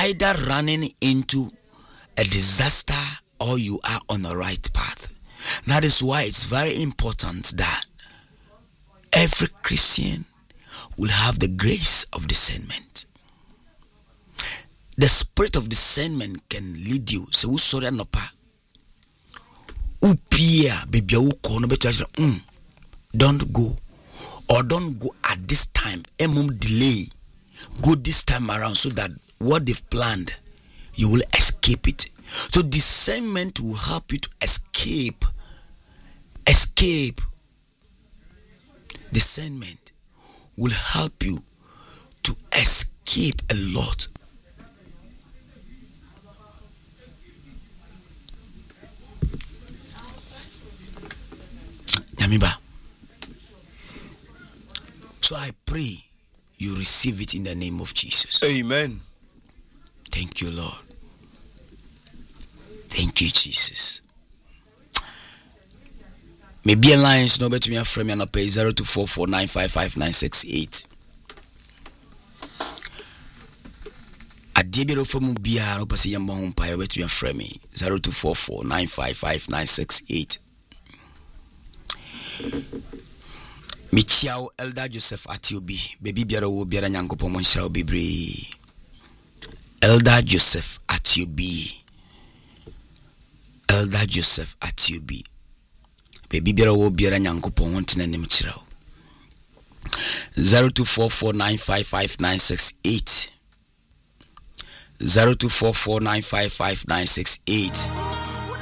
either running into a disaster or you are on the right path. That is why it's very important that every Christian will have the grace of discernment. The spirit of discernment can lead you. So who sorry no pa. Upia baby no better. Don't go, or don't go at this time. Delay. Go this time around so that what they've planned, you will escape it. So discernment will help you to escape. Discernment will help you to escape a lot. Yamiba. So I pray you receive it in the name of Jesus. Amen. Thank you, Lord. Thank you, Jesus. Maybe a lines no better me a frame and pay 0244955968. Adebiro from Bia no pasi yamba humpa ya better me a frame 0244955968. Michiao Elder Joseph Atiobi, baby biara wo biara nyankopo monshira obibre. Elder Joseph Atiobi. Elder Joseph Atiobi. Baby biara wo biara nyankopo wontina nim chira. 0244955968. 0244955968.